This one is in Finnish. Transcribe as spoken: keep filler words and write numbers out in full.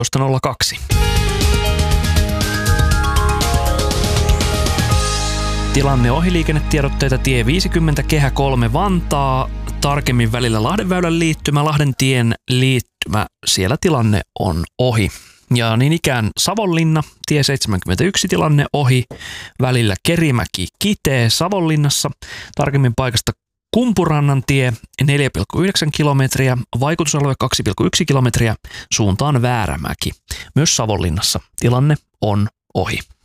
nolla kaksi. Tilanne ohi liikennetiedotteita tie viisikymmentä Kehä kolme Vantaa, tarkemmin välillä Lahdenväylän liittymä, Lahdentien liittymä, siellä tilanne on ohi. Ja niin ikään Savonlinna, tie seitsemänkymmentäyksi tilanne ohi, välillä Kerimäki-Kitee Savonlinnassa, tarkemmin paikasta Kumpurannan tie neljä pilkku yhdeksän kilometriä, vaikutusalue kaksi pilkku yksi kilometriä, suuntaan Väärämäki. Myös Savonlinnassa tilanne on ohi.